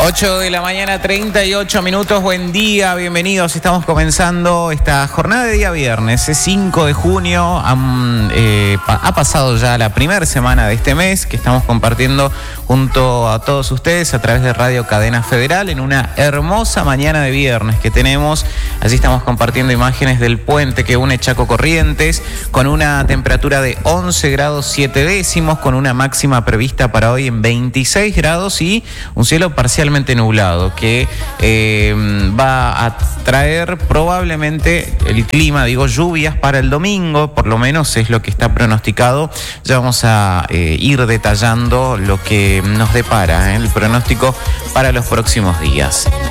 8 de la mañana, 38 minutos. Buen día, bienvenidos. Estamos comenzando esta jornada de día viernes, es 5 de junio. Ha pasado ya la primera semana de este mes que estamos compartiendo junto a todos ustedes a través de Radio Cadena Federal en una hermosa mañana de viernes que tenemos. Allí estamos compartiendo imágenes del puente que une Chaco Corrientes con una temperatura de 11 grados 7 décimos, con una máxima prevista para hoy en 26 grados y un cielo parcialmente nublado que va a traer probablemente el clima, lluvias para el domingo, por lo menos es lo que está pronosticado. Ya vamos a ir detallando lo que nos depara el pronóstico para los próximos días.